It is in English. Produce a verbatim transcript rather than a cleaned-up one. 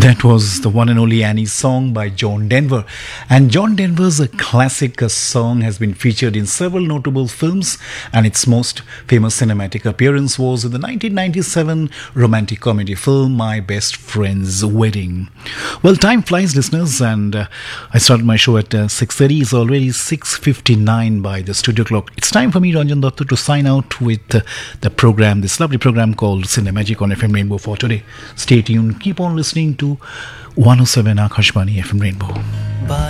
That was the one and only Annie song by John Denver. And John Denver's a classic uh, song has been featured in several notable films, and its most famous cinematic appearance was in the nineteen ninety-seven romantic comedy film My Best Friend's Wedding. Well, time flies, listeners, and uh, I started my show at uh, six thirty. It's already six fifty-nine by the studio clock. It's time for me, Ranjan Datta, to sign out with uh, the program, this lovely program called Cinemagic on F M Rainbow for today. Stay tuned. Keep on listening to one oh seven Akashvani F M Rainbow. Bye.